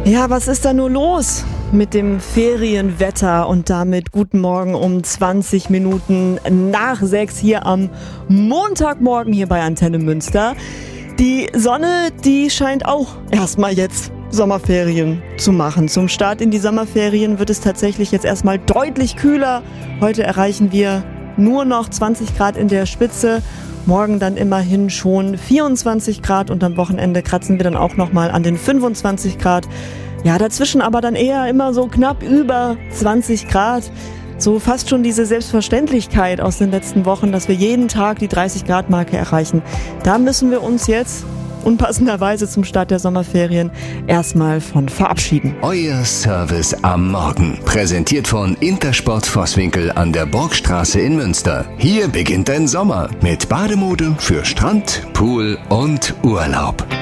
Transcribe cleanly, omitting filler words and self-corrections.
Ja, was ist da nur los mit dem Ferienwetter und damit guten Morgen um 20 Minuten nach 6 hier am Montagmorgen hier bei Antenne Münster. Die Sonne, die scheint auch erstmal jetzt Sommerferien zu machen. Zum Start in die Sommerferien wird es tatsächlich jetzt erstmal deutlich kühler. Heute erreichen wir nur noch 20 Grad in der Spitze. Morgen dann immerhin schon 24 Grad und am Wochenende kratzen wir dann auch nochmal an den 25 Grad. Ja, dazwischen aber dann eher immer so knapp über 20 Grad. So fast schon diese Selbstverständlichkeit aus den letzten Wochen, dass wir jeden Tag die 30 Grad Marke erreichen. Da müssen wir uns jetzt unpassenderweise zum Start der Sommerferien erstmal von verabschieden. Euer Service am Morgen. Präsentiert von Intersport Vosswinkel an der Burgstraße in Münster. Hier beginnt ein Sommer mit Bademode für Strand, Pool und Urlaub.